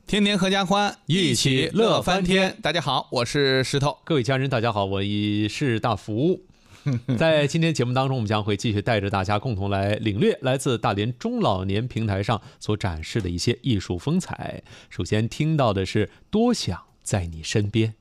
天天合家欢，一起乐翻天。大家好，我是石头。 各位家人，大家好，我是大福。在今天节目当中，我们将会继续带着大家共同来领略来自大连中老年平台上所展示的一些艺术风采。首先听到的是多想在你身边。